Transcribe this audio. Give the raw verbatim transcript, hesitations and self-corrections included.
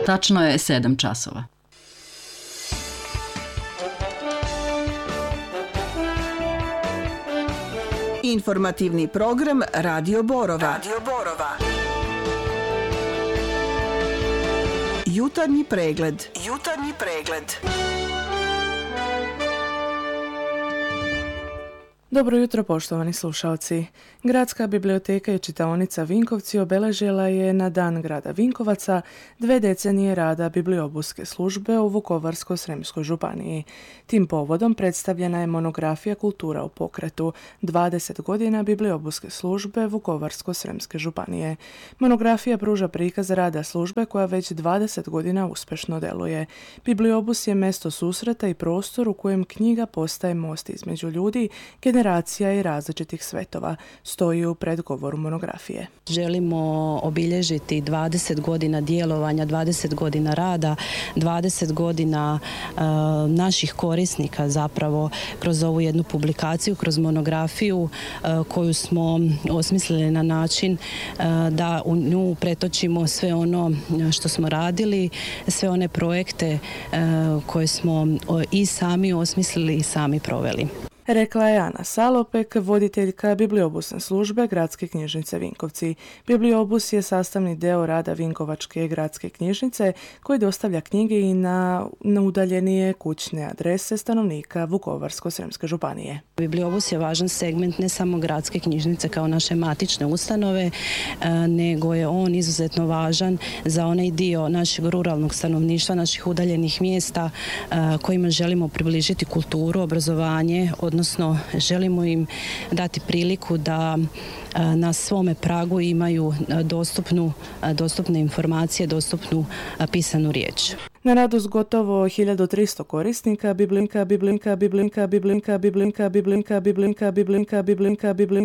Tačno je sedam časova. Informativni program Radio Borova. Radio Borova. Jutarnji pregled. Jutarnji pregled. Dobro jutro, poštovani slušalci. Gradska biblioteka i čitaonica Vinkovci obeležila je na Dan grada Vinkovaca dve decenije rada bibliobuske službe u Vukovarsko-srijemskoj županiji. Tim povodom predstavljena je monografija Kultura u pokretu, dvadeset godina bibliobuske službe Vukovarsko-srijemske županije. Monografija pruža prikaz rada službe koja već dvadeset godina uspješno deluje. Bibliobus je mjesto susreta i prostor u kojem knjiga postaje most između ljudi, generacija i različitih svetova, stoji u predgovoru monografije. Želimo obilježiti dvadeset godina djelovanja, dvadeset godina rada, dvadeset godina uh, naših korisnika zapravo kroz ovu jednu publikaciju, kroz monografiju uh, koju smo osmislili na način uh, da u nju pretočimo sve ono što smo radili, sve one projekte uh, koje smo i sami osmislili i sami proveli. Rekla je Ana Salopek, voditeljka bibliobusne službe Gradske knjižnice Vinkovci. Bibliobus je sastavni deo rada Vinkovačke gradske knjižnice koji dostavlja knjige i na, na udaljenije kućne adrese stanovnika Vukovarsko-srijemske županije. Bibliobus je važan segment ne samo Gradske knjižnice kao naše matične ustanove, nego je on izuzetno važan za onaj dio našeg ruralnog stanovništva, naših udaljenih mjesta kojima želimo približiti kulturu, obrazovanje, od odnosno želimo im dati priliku da na svome pragu imaju dostupnu, dostupne informacije, dostupnu pisanu riječ. Na radost gotovo hiljadu tristo korisnika Biblinka, Biblinka, Biblinka, Biblinka, Biblinka, Biblinka, Biblinka, Biblinka, Biblinka, Biblinka,